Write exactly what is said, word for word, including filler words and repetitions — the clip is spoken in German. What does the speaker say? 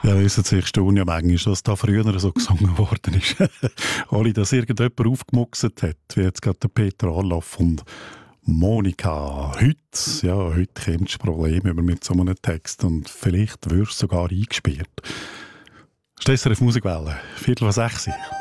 Ja, wissen Sie, ich staune ja manchmal, dass da früher so gesungen worden ist. Ohne dass irgendjemand aufgemuckst hat, wie jetzt gerade der Peter Orloff und Monika. Heute, ja, heute kommt das Problem über mit so einem Text und vielleicht wirst du sogar eingesperrt. Stessere Musikwelle, Viertel vor sechs.